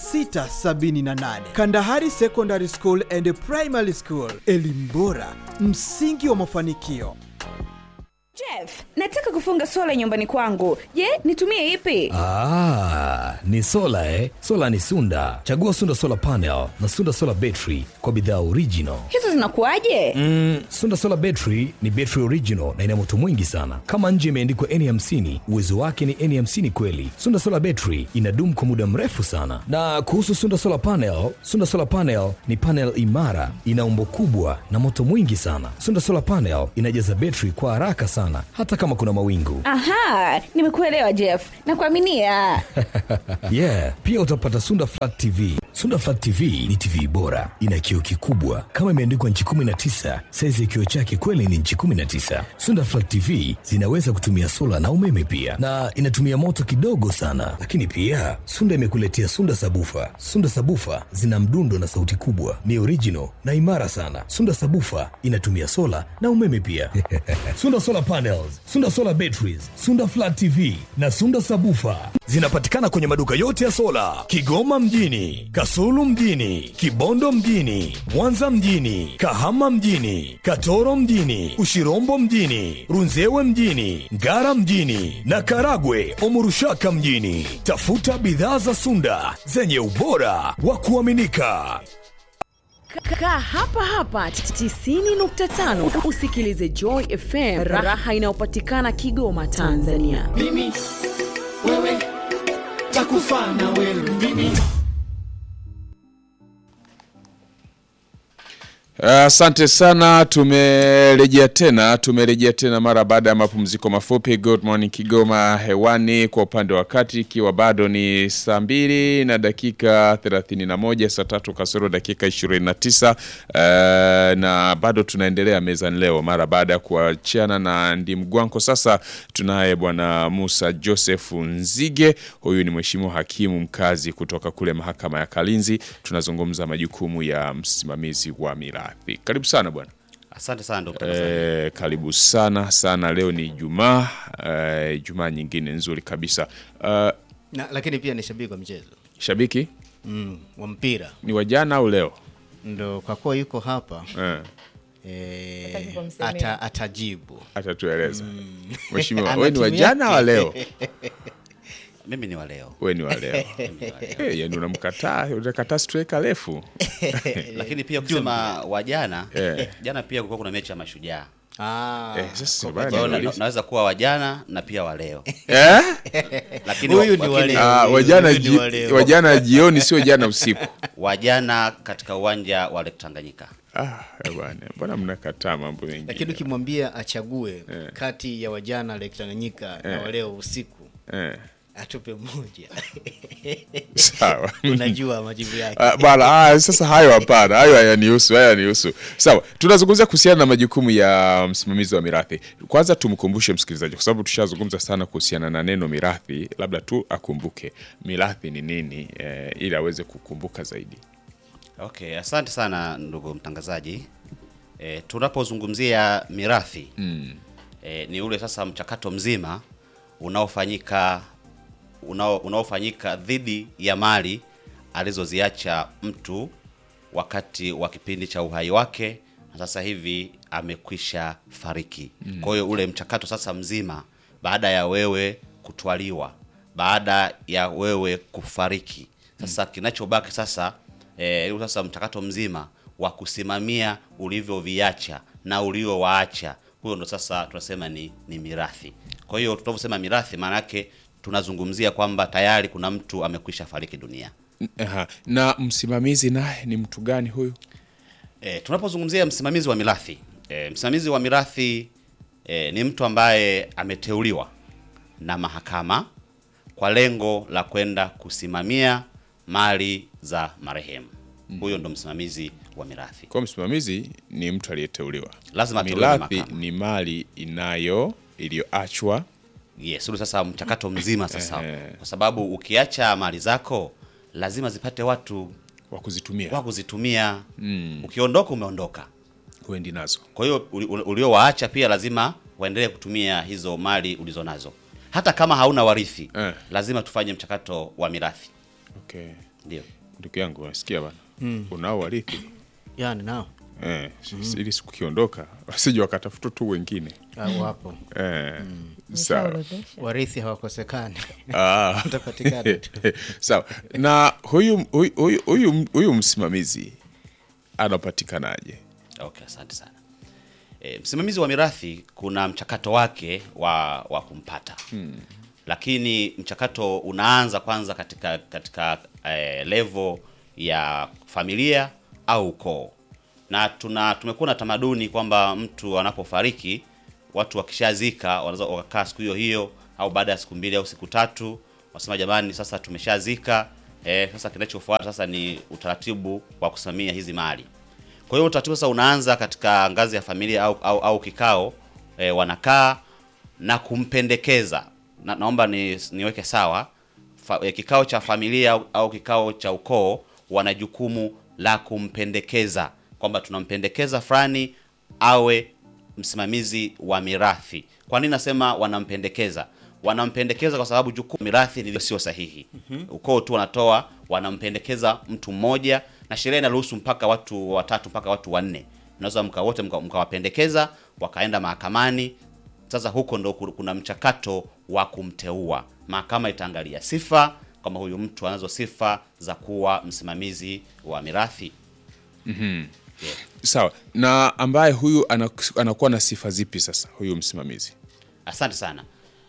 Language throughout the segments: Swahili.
0678. Kandahari Secondary School and Primary School, elimu bora, msingi wa mafanikio. Jeff, nataka kufunga sola nyumbani kwangu. Je, nitumie ipi? Ni sola Sola ni Sunda. Chagua Sunda Solar Panel na Sunda Solar Battery kwa bidhaa original. Hizo zinakuaje? Sunda Solar Battery ni battery original na ina moto mwingi sana. Kama nje imeandikwa N50, uwezo wake ni N50 kweli. Sunda Solar Battery inadumu kwa muda mrefu sana. Na kuhusu Sunda Solar Panel ni panel imara, ina umbo kubwa na moto mwingi sana. Sunda Solar Panel inajaza battery kwa haraka sana hata kama kuna mawingu. Aha, nimekuelewa Jeff. Nakuaminia. Yeah, pia utapata Sunda Flat TV. Sunda Flat TV ni TV bora, ina kioo kikubwa kama imeandikwa inchi 19. Size ya kioo chake kweli ni inchi 19. Sunda Flat TV zinaweza kutumia sola na umeme pia, na inatumia moto kidogo sana. Lakini pia Sunda imekuletea Sunda Sabufa. Sunda Sabufa zina mdundo na sauti kubwa, ni original na imara sana. Sunda Sabufa inatumia sola na umeme pia. Sunda Solar Panels, Sunda Solar Batteries, Sunda Flat TV na Sunda Sabufa zinapatikana kwenye maduka yote ya sola Kigoma mjini, Kasulu mjini, Kibondo mjini, Mwanza mjini, Kahama mjini, Katoro mjini, Ushirombo mjini, Runzewe mjini, Ngara mjini na Karagwe Omurushaka mjini. Tafuta bidhaa za Sunda zenye ubora wa kuaminika. Kaa hapa 90.5 usikilize Joy FM, raha inayopatikana Kigoma, Tanzania. Mimi wewe takufa na wewe mimi. Asante sana, tumerejea tena mara baada ya mapumziko mafupi. Good morning Kigoma hewani kwa upande wa kati, ikiwa bado ni saa 2 na dakika 31, saa 3 kasoro dakika 29. Na bado tunaendelea mezani leo mara baada ya kuachana na Ndimgwanko. Sasa tunaye bwana Musa Joseph Nzige. Huyu ni mheshimiwa hakimu mkazi kutoka kule mahakama ya Kalinzi. Tunazungumza majukumu ya msimamizi wa mirathi. Karibu sana bwana. Asante sana Dr. Karibu sana. Leo ni Ijumaa, Ijumaa nyingine nzuri kabisa. Lakini pia ni shabiki wa mchezo. Shabiki? Wa mpira. Ni wa jana au leo? Ndo kwa kuwa yuko hapa. Atajibu. Atatueleza. Mheshimiwa, wewe ni wa jana au leo? Mimi ni wa leo. Wewe ni wa leo. Yaani unakataa striker refu. Lakini pia kusema wa jana, jana pia kulikuwa kuna mechi ya Mashujaa. Sasa naweza kuwa wa jana na pia wa leo. Lakini huyu ni wa leo. Wa jana jioni sio jana usiku. Wa jana katika uwanja wa Lake Tanganyika. Bwana, mbona mnakataa mambo mengi? Lakini ukimwambia achague kati ya wajana Lake Tanganyika na wa leo usiku, atupe mmoja. Sawa. Unajua majibu yake. Sasa hayo hapana. Hayo hayanihusu. Sawa. Tunazungumzia kuhusiana na majukumu ya msimamizi wa mirathi. Kwanza tumkumbushe msikilizaji kwa sababu tushazungumza sana kuhusiana na neno mirathi, labda tu akumbuke mirathi ni nini ili aweze kukumbuka zaidi. Okay, asante sana ndugu mtangazaji. Tunapozungumzia mirathi ni ule sasa mchakato mzima unaofanyika dhidi ya mali alizoziacha mtu wakati wa kipindi cha uhai wake na sasa hivi amekwisha fariki. Kwa hiyo ule mchakato sasa mzima baada ya wewe kutwaliwa, baada ya wewe kufariki, sasa kinachobaki sasa sasa mchakato mzima wa kusimamia ulivyoviacha na uliowaacha, huyo ndo sasa tunasema ni mirathi. Kwa hiyo tunaposema mirathi maana yake tunazungumzia kwamba tayari kuna mtu amekwisha fariki dunia. Na msimamizi naye ni mtu gani huyu? Tunapozungumzia msimamizi wa mirathi, msimamizi wa mirathi ni mtu ambaye ameteuliwa na mahakama kwa lengo la kwenda kusimamia mali za marehemu. Huyo ndo msimamizi wa mirathi. Kwa msimamizi ni mtu aliyeteuliwa. Lazima mirathi ni mali iliyoachwa. Yes, sasa mchakato mzima sasa. Kwa sababu ukiacha mali zako lazima zipate watu wa kuzitumia. Ukiondoka umeondoka. Huendi nazo. Kwa hiyo uliowaacha pia lazima waendelee kutumia hizo mali ulizonazo. Hata kama hauna warithi, lazima tufanye mchakato wa mirathi. Okay. Ndio. Ndugu yangu unasikia bana? Unao warithi? Yani nao. Ili sikukiondoka wasije wakatafuta tu wengine. Wapo. Sawa. Warithi hawakosekani. Utapatikana tu. Sawa. Na huyu msimamizi anapatikanaje? Okay, asante sana. Msimamizi wa mirathi kuna mchakato wake wa kumpata. Lakini mchakato unaanza kwanza katika level ya familia au ukoo. Na tumekuwa na tamaduni kwamba mtu anapofariki watu wakishazika wanaweza wakakaa siku hiyo au baada ya siku 2 au siku 3 wasema jamani sasa tumeshazika, sasa kinachofuata sasa ni utaratibu wa kusamia hizi mali. Kwa hiyo utaratibu sasa unaanza katika ngazi ya familia au kikao, wanakaa na kumpendekeza. Naomba niweke sawa, kikao cha familia au kikao cha ukoo wana jukumu la kumpendekeza kwamba tunampendekeza fulani awe msimamizi wa mirathi. Kwa nini nasema wanampendekeza? Wanampendekeza kwa sababu jukumu mirathi ni sio sahihi. Ukoo tu wanampendekeza mtu mmoja, na sheria inaruhusu mpaka watu 3 mpaka watu 4. Unaweza wote mkawapendekeza wakaenda mahakamani. Sasa huko ndo kuna mchakato wa kumteua. Mahakama itaangalia sifa kama huyu mtu anazo sifa za kuwa msimamizi wa mirathi. Yeah. Sawa. Na ambaye huyu anakuwa na sifa zipi sasa huyu msimamizi? Asante sana.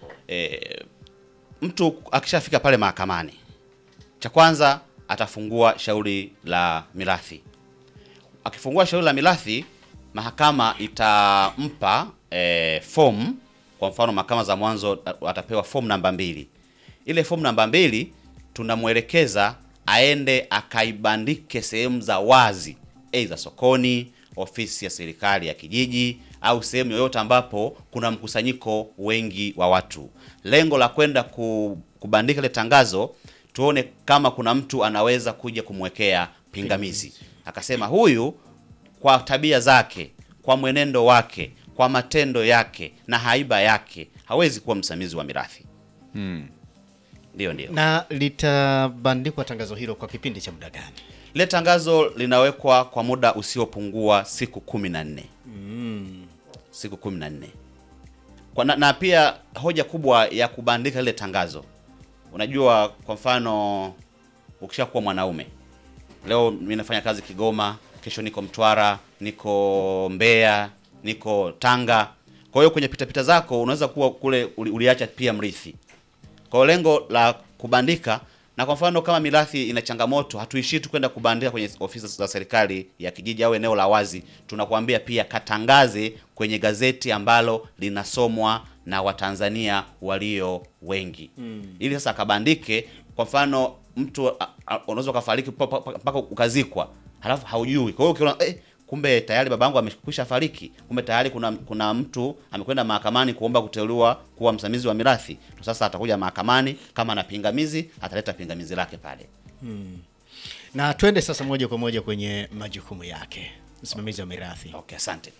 Mtu akishafika pale mahakamani, cha kwanza atafungua shauri la mirathi. Akifungua shauri la mirathi, mahakama itampa form. Kwa mfano mahakama za mwanzo atapewa form namba 2. Ile form namba 2 tunamwelekeza aende akaibandike sehemu za wazi, aidha sokoni, ofisi ya serikali ya kijiji au sehemu yoyote ambapo kuna mkusanyiko wengi wa watu. Lengo la kwenda kubandika ile tangazo tuone kama kuna mtu anaweza kuja kumwekea pingamizi. Akasema huyu kwa tabia zake, kwa mwenendo wake, kwa matendo yake na haiba yake hawezi kuwa msimamizi wa mirathi. Ndio. Na litabandikwa tangazo hilo kwa kipindi cha muda gani? Ile tangazo linawekwa kwa muda usiopungua siku 14. Siku 14. Na pia hoja kubwa ya kubandika ile tangazo. Unajua kwa mfano ukishakuwa mwanaume. Leo mimi nafanya kazi Kigoma, kesho niko Mtwara, niko Mbeya, niko Tanga. Kwa hiyo kwenye pitapita zako unaweza kuwa kule uliacha pia mrithi. Kwa lengo la kubandika, na kwa mfano kama mirathi ina changamoto, hatuishi tu kwenda kubandika kwenye ofisi za serikali ya kijiji au eneo la wazi. Tunakuambia pia katangaze kwenye gazeti ambalo linasomwa na Watanzania walio wengi. Ili sasa kabandike. Kwa mfano mtu unaweza kufariki mpaka ukazikwa, halafu haujui. Kwa hiyo ukiona kumbe tayari babangu amekwisha fariki, kumbe tayari kuna mtu amekwenda mahakamani kuomba kuteuliwa kuwa msimamizi wa mirathi. Sasa atakuja mahakamani, kama ana pingamizi ataleta pingamizi lake pale. Na twende sasa moja kwa moja kwenye majukumu yake msimamizi wa mirathi. Okay, asante.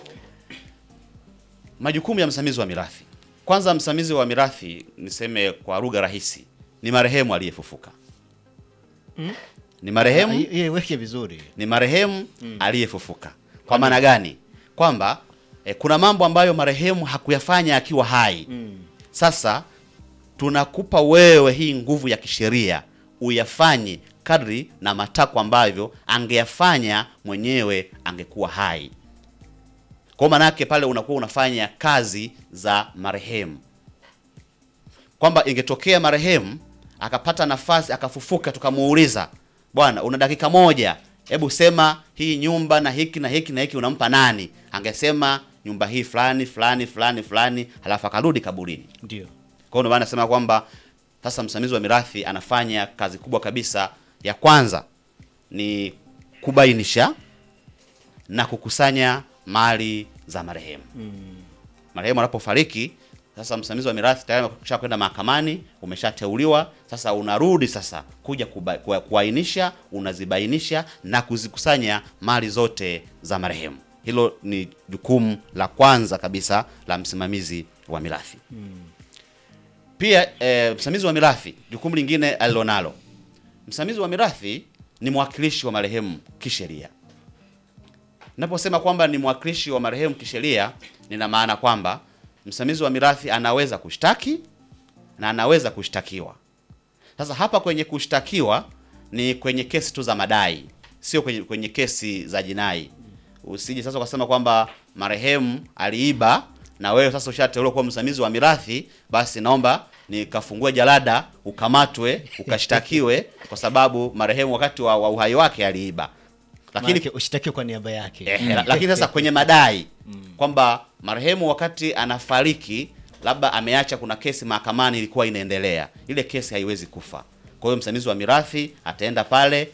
Majukumu ya msimamizi wa mirathi. Kwanza msimamizi wa mirathi, niseme kwa lugha rahisi, ni marehemu aliyefufuka. Ni marehemu weke vizuri. Ni marehemu aliyefufuka. Kwa maana gani? Kwamba kuna mambo ambayo marehemu hakuyafanya akiwa hai. Sasa tunakupa wewe hii nguvu ya kisheria uyafanye kadri na matakwa ambavyo angeyafanya mwenyewe angekuwa hai. Kwa maana yake pale unakuwa unafanya kazi za marehemu. Kwamba ingetokea marehemu akapata nafasi akafufuka, tukamuuliza, bwana una dakika 1, hebu sema hii nyumba na hiki na hiki na hiki unampa nani? Angesema nyumba hii fulani fulani fulani fulani, halafu akarudi kaburini. Ndio. Kwa hiyo maana nasema kwamba sasa msimamizi wa mirathi anafanya kazi kubwa kabisa. Ya kwanza ni kubainisha na kukusanya mali za marehemu. Marehemu anapofariki, sasa msimamizi wa mirathi tayari umeshakwenda mahakamani, umeshateuliwa, sasa unarudi sasa kuja kuainisha, unazibainisha na kuzikusanya mali zote za marehemu. Hilo ni jukumu la kwanza kabisa la msimamizi wa mirathi. Pia msimamizi wa mirathi, jukumu lingine alilonalo. Msimamizi wa mirathi ni mwakilishi wa marehemu kisheria. Naposema kwamba ni mwakilishi wa marehemu kisheria, nina maana kwamba msimamizi wa mirathi anaweza kushtaki na anaweza kushtakiwa. Sasa hapa kwenye kushtakiwa ni kwenye kesi tu za madai, sio kwenye kesi za jinai. Usije sasa ukasema kwamba marehemu aliiba na wewe sasa ushateuliwa kuwa msimamizi wa mirathi, basi naomba nikafungue jalada ukamatwe ukashtakiwe kwa sababu marehemu wakati wa uhai wake aliiba. Lakini ushtaki kwa niaba yake. Lakini sasa kwenye madai kwamba marehemu wakati anafariki labda ameacha kuna kesi mahakamani ilikuwa inaendelea, ile kesi haiwezi kufa. Kwa hiyo msimamizi wa mirathi ataenda pale,